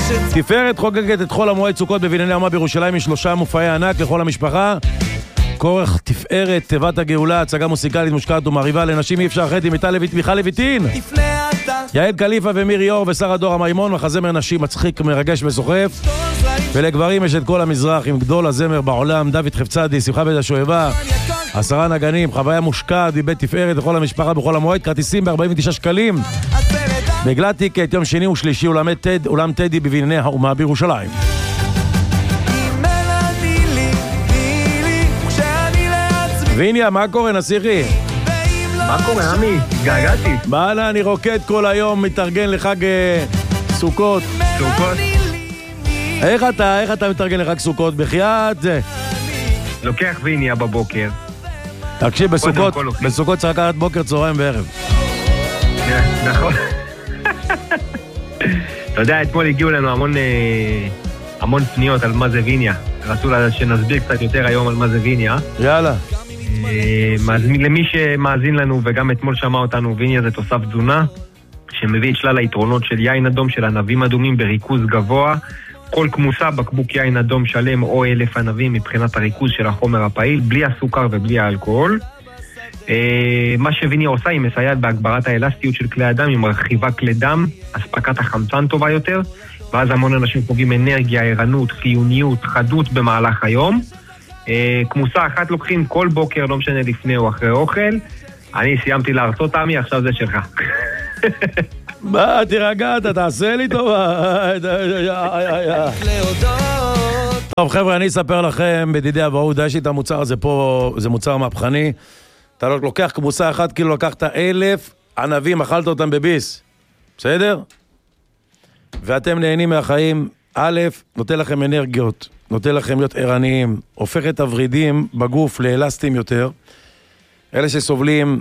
תפארת חוגגת את חול המועד סוכות בבנייני האומה בירושלים עם 3 מופעי ענק לכל המשפחה. כורך תפארת תיבת הגאולה, הצגה מוסיקלית מושקעת ומעריבה לנשים אי אפשר אחרת עם מיכל לויטין, יעל קליפה ומירי אור ושרה דור המימון, מחזמר נשים מצחיק מרגש וסוחף. ולגברים יש את כל המזרח עם גדול הזמר בעולם דוד חפצדי, שמחה בית השואבה, 10 נגנים, חוויה מושקעת מבית תפארת לכל המשפחה בכל המועד. כרטיסים ב-49 שקלים בגלטיקט, יום שני ושלישי אולם טדי בבנייני האומה בירושלים. ויניה, מה קורה נסיכי? מה קורה עמי? געגעתי. מעלה, אני רוקד כל היום, מתארגן לחג סוכות. סוכות? איך אתה מתארגן לחג סוכות? בחייאת זה? לוקח ויניה בבוקר. תקשיב, בסוכות צריך לקחת בוקר, צהריים וערב. נכון. אתה יודע, אתמול הגיעו לנו המון פניות על מה זה ויניה. רצו שנסביר קצת יותר היום על מה זה ויניה. יאללה. למי שמאזין לנו וגם אתמול שמע אותנו, ויניה זה תוסף תזונה שמביא את שלל היתרונות של יין אדום של ענבים אדומים בריכוז גבוה. כל כמוסה בקבוק יין אדום שלם או 1,000 ענבים מבחינת הריכוז של החומר הפעיל, בלי הסוכר ובלי האלכוהול. מה שוויניה עושה, היא מסייעת בהגברת האלסטיות של כלי הדם, היא מרחיבה כלי דם, אספקת החמצן טובה יותר, ואז המון אנשים חווים אנרגיה, ערנות, חיוניות, חדות במהלך היום. כמוסה אחת לוקחים כל בוקר, לא משנה לפני או אחרי אוכל. אני סיימתי להרצות עמי, עכשיו זה שלך. מה, תירגע, אתה תעשה לי טובה. טוב חבר'ה, אני אספר לכם, בדידי אבהוד, יש לי את המוצר הזה פה, זה מוצר מהפכני. אתה לוקח כמוסה אחת, כאילו לקחת 1,000 ענבים, אכלת אותם בביס. בסדר? ואתם נהנים מהחיים. א', נותן לכם אנרגיות, נותן לכם להיות ערניים, הופך את הוורידים בגוף לאלסטיים יותר. אלה שסובלים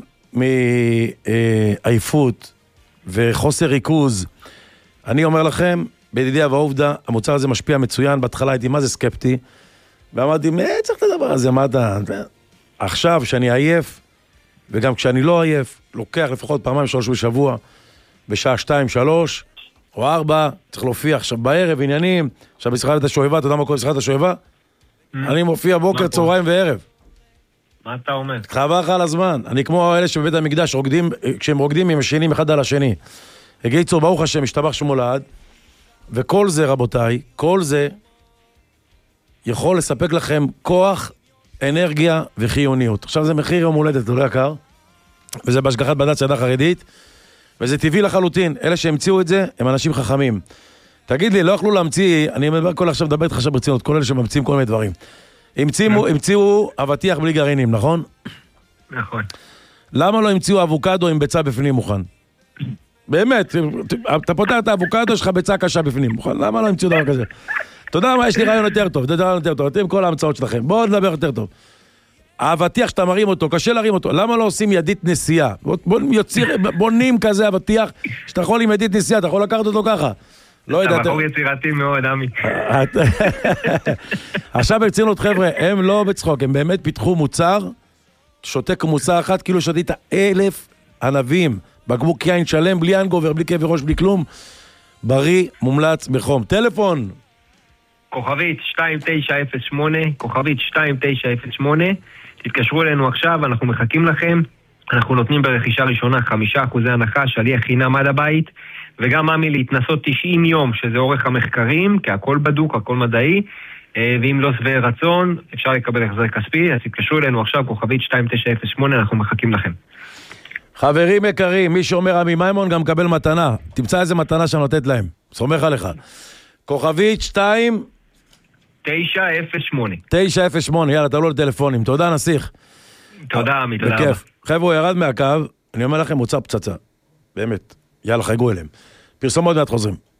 מעייפות וחוסר ריכוז, אני אומר לכם, בדידי אבהובדה, המוצר הזה משפיע מצוין. בהתחלה הייתי מה זה סקפטי, ואמרתי, מה צריך את הדבר הזה? מה אתה... עכשיו, שאני עייף, וגם כשאני לא עייף, לוקח לפחות 2-3 בשבוע, בשעה 2-3, או 4, צריך להופיע עכשיו בערב, עניינים, עכשיו בשיחת את השואבה, אתה יודע מה קורה בשיחת השואבה? אני מופיע בוקר, צהריים וערב. מה אתה אומר? חבל לך על הזמן. אני כמו אלה שבבית המקדש רוקדים, כשהם רוקדים עם השנים אחד על השני. הגיצו, ברוך השם, משתבח שמולד, וכל זה, רבותיי, כל זה יכול לספק לכם כוח, אנרגיה וחיוניות. עכשיו זה מחיר יום הולדת, זה לא יקר, וזה בהשגחת בד"ץ ידה חרדית, וזה טבעי לחלוטין. אלה שהמציאו את זה, הם אנשים חכמים. תגיד לי, לא יכלו להמציא, אני מדבר כל עכשיו, מדבר איתך עכשיו ברצינות, כל אלה שממציאים כל מיני דברים. המציאו אבטיח בלי גרעינים, נכון? נכון. למה לא המציאו אבוקדו עם ביצה בפנים מוכן? באמת, אתה פותח את האבוקדו, יש לך ביצה קשה בפנים מוכן. למה לא המציאו דבר כזה? אתה יודע מה, יש לי רעיון יותר טוב, אתם כל ההמצאות שלכם. בואו נדבר יותר טוב. האבטיח שאתה מרים אותו, קשה להרים אותו, למה לא עושים ידית נסיעה? בונים כזה אבטיח, שאתה יכול עם ידית נסיעה, אתה יכול לקחת אותו ככה. לא יודע. אתה בחור יצירתי מאוד, עמי. עכשיו ברצינות חבר'ה, הם לא בצחוק, הם באמת פיתחו מוצר, שותה כמוסה אחת, כאילו שתית 1,000 ענבים, בקבוק יין שלם, בלי אנגובר, בלי כאבי ראש, בלי כלום, בריא, מומלץ, בחום. טלפון. כוכבית 2908, כוכבית 2908, תתקשרו אלינו עכשיו, אנחנו מחכים לכם, אנחנו נותנים ברכישה ראשונה 5% הנחה, שליח חינם עד הבית, וגם עמי להתנסות 90 יום, שזה אורך המחקרים, כי הכל בדוק, הכל מדעי, ואם לא שבע רצון, אפשר לקבל החזר כספי, אז תתקשרו אלינו עכשיו, כוכבית 2908, אנחנו מחכים לכם. חברים יקרים, מי שאומר עמי מימון גם מקבל מתנה, תמצא איזה מתנה שאני נותנת להם, סומך עליך. כוכבית 908, יאללה, תעלו לטלפונים. תודה, נסיך. תודה, עמי, תודה רבה. חבר'ה, ירד מהקו, אני אומר לכם, מוצר פצצה. באמת. יאללה, חייגו אליהם. פרסומות מעט חוזרים.